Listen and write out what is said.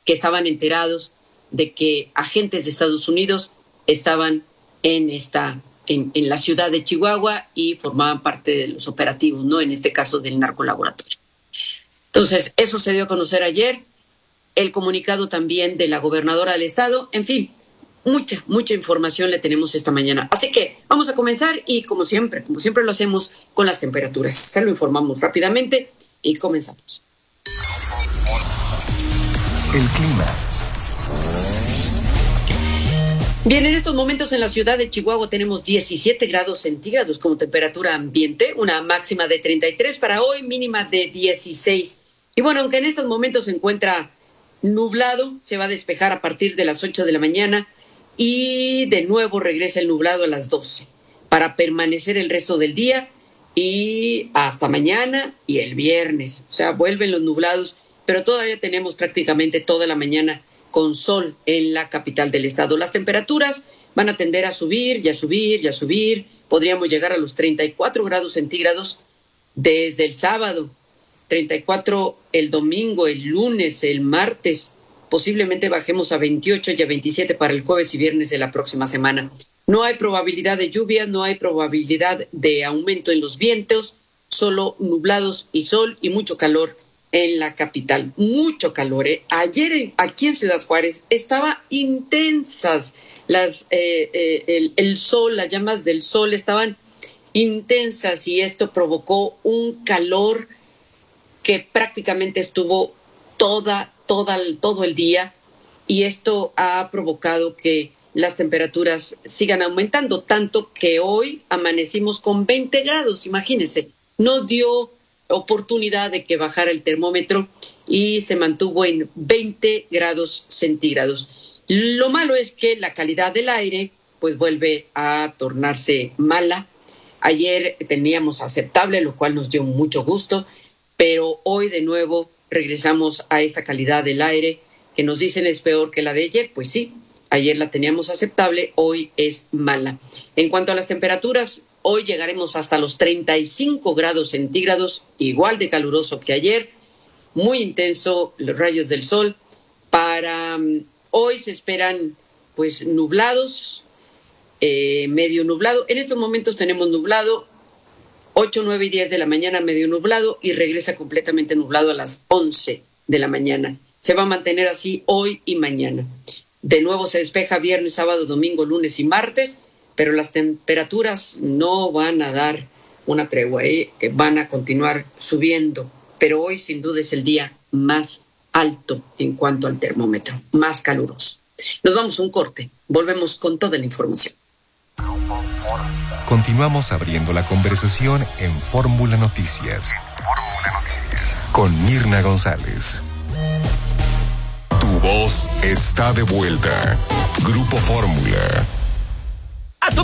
que estaban enterados de que agentes de Estados Unidos estaban en la ciudad de Chihuahua y formaban parte de los operativos, ¿no? En este caso del narcolaboratorio. Entonces, eso se dio a conocer ayer, el comunicado también de la gobernadora del estado, en fin, mucha información le tenemos esta mañana. Así que vamos a comenzar y como siempre lo hacemos con las temperaturas. Se lo informamos rápidamente y comenzamos. El clima. Bien, en estos momentos en la ciudad de Chihuahua tenemos 17 grados centígrados como temperatura ambiente, una máxima de 33 para hoy, mínima de 16. Y bueno, aunque en estos momentos se encuentra nublado, se va a despejar a partir de las 8 de la mañana y de nuevo regresa el nublado a las 12 para permanecer el resto del día y hasta mañana y el viernes. O sea, vuelven los nublados, pero todavía tenemos prácticamente toda la mañana con sol en la capital del estado. Las temperaturas van a tender a subir y a subir y a subir. Podríamos llegar a los 34 grados centígrados desde el sábado, 34 el domingo, el lunes, el martes. Posiblemente bajemos a 28 y a 27 para el jueves y viernes de la próxima semana. No hay probabilidad de lluvia, no hay probabilidad de aumento en los vientos, solo nublados y sol y mucho calor en la capital. Mucho calor, ¿eh? Ayer aquí en Ciudad Juárez estaba intensas el sol, las llamas del sol estaban intensas y esto provocó un calor que prácticamente estuvo todo el día y esto ha provocado que las temperaturas sigan aumentando, tanto que hoy amanecimos con 20 grados, imagínense, no dio oportunidad de que bajara el termómetro y se mantuvo en 20 grados centígrados. Lo malo es que la calidad del aire pues vuelve a tornarse mala. Ayer teníamos aceptable, lo cual nos dio mucho gusto, pero hoy de nuevo regresamos a esta calidad del aire que nos dicen es peor que la de ayer. Pues sí, ayer la teníamos aceptable, hoy es mala. En cuanto a las temperaturas, hoy llegaremos hasta los 35 grados centígrados, igual de caluroso que ayer, muy intenso los rayos del sol. Para hoy se esperan pues nublados, medio nublado. En estos momentos tenemos nublado, 8, 9 y 10 de la mañana medio nublado y regresa completamente nublado a las 11 de la mañana. Se va a mantener así hoy y mañana. De nuevo se despeja viernes, sábado, domingo, lunes y martes, pero las temperaturas no van a dar una tregua, van a continuar subiendo. Pero hoy sin duda es el día más alto en cuanto al termómetro, más caluroso. Nos vamos a un corte, volvemos con toda la información. Continuamos abriendo la conversación en Fórmula Noticias con Mirna González. Tu voz está de vuelta. Grupo Fórmula.